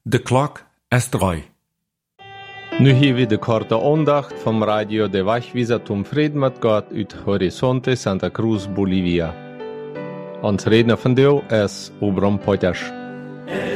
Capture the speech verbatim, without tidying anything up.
De klok is drei. Nu hier weer de korte aandacht van Radio de Wachwieser zum Frieden mit Gott uit Horizonte Santa Cruz, Bolivia. Ons redner van deel is Obram Potjas.